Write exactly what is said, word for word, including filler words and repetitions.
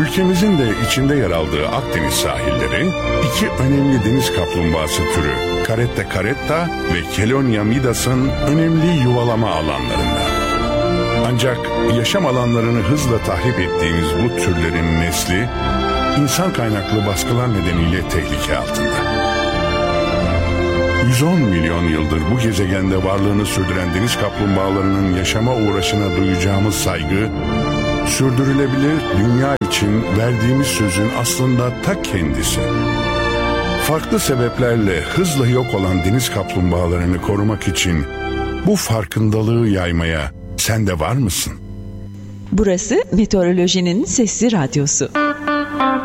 Ülkemizin de içinde yer aldığı Akdeniz sahilleri iki önemli deniz kaplumbağası türü Caretta caretta ve Chelonia midas'ın önemli yuvalama alanlarında. Ancak yaşam alanlarını hızla tahrip ettiğimiz bu türlerin nesli insan kaynaklı baskılar nedeniyle tehlike altında. yüz on milyon yıldır bu gezegende varlığını sürdüren deniz kaplumbağalarının yaşama uğraşına duyacağımız saygı, sürdürülebilir dünya için verdiğimiz sözün aslında ta kendisi. Farklı sebeplerle hızla yok olan deniz kaplumbağalarını korumak için bu farkındalığı yaymaya sen de var mısın? Burası Meteorolojinin Sesli Radyosu.